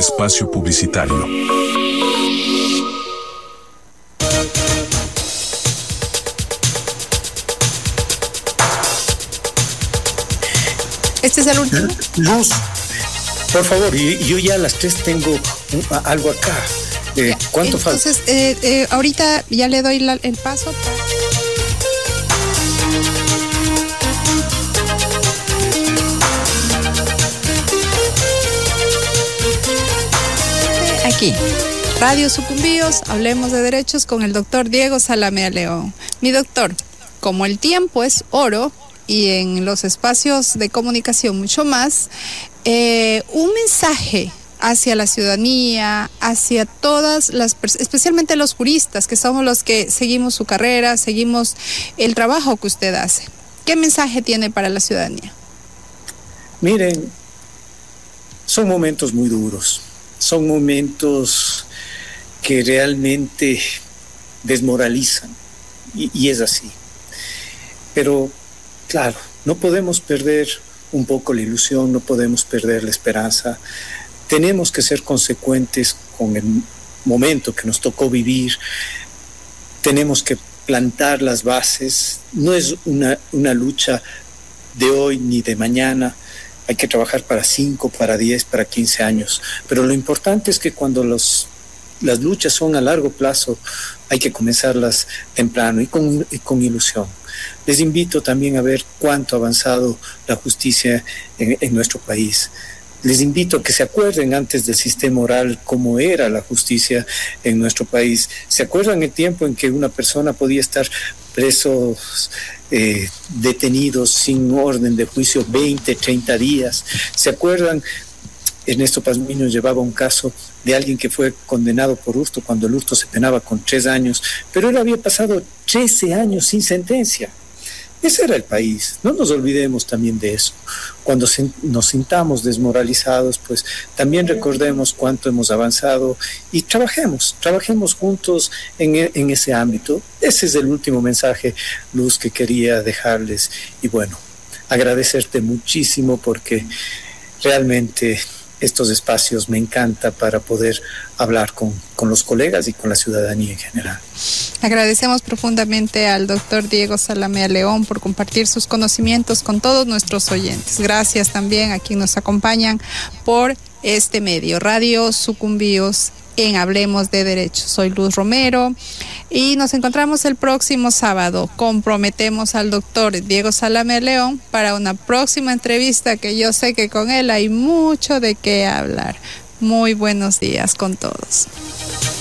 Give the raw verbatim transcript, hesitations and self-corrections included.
espacio publicitario. Este es el último. Luz, por favor, yo, yo ya a las tres tengo un, algo acá. Eh, ¿Cuánto falta? Entonces, eh, eh, ahorita ya le doy la, el paso. Aquí, Radio Sucumbíos, hablemos de derechos con el doctor Diego Salamea León. Mi doctor, como el tiempo es oro y en los espacios de comunicación mucho más, eh, un mensaje hacia la ciudadanía, hacia todas las personas, especialmente los juristas, que somos los que seguimos su carrera, seguimos el trabajo que usted hace. ¿Qué mensaje tiene para la ciudadanía? Miren, son momentos muy duros, son momentos que realmente desmoralizan, y, y es así. Pero, claro, no podemos perder un poco la ilusión, no podemos perder la esperanza. Tenemos que ser consecuentes con el momento que nos tocó vivir. Tenemos que plantar las bases. No es una, una lucha de hoy ni de mañana. Hay que trabajar para cinco, para diez, para quince años. Pero lo importante es que cuando los, las luchas son a largo plazo, hay que comenzarlas temprano y con, y con ilusión. Les invito también a ver cuánto ha avanzado la justicia en, en nuestro país. Les invito a que se acuerden antes del sistema oral cómo era la justicia en nuestro país. ¿Se acuerdan el tiempo en que una persona podía estar preso, eh, detenidos sin orden de juicio veinte, treinta días? ¿Se acuerdan? Ernesto Pazmiño llevaba un caso de alguien que fue condenado por hurto cuando el hurto se penaba con tres años, pero él había pasado trece años sin sentencia. Ese era el país. No nos olvidemos también de eso. Cuando nos sintamos desmoralizados, pues también recordemos cuánto hemos avanzado y trabajemos, trabajemos juntos en, en ese ámbito. Ese es el último mensaje, Luz, que quería dejarles. Y bueno, agradecerte muchísimo porque realmente estos espacios me encanta para poder hablar con, con los colegas y con la ciudadanía en general. Agradecemos profundamente al doctor Diego Salamea León por compartir sus conocimientos con todos nuestros oyentes. Gracias también a quienes nos acompañan por este medio, Radio Sucumbíos en Hablemos de Derechos. Soy Luz Romero y nos encontramos el próximo sábado. Comprometemos al doctor Diego Salamea León para una próxima entrevista que yo sé que con él hay mucho de qué hablar. Muy buenos días con todos.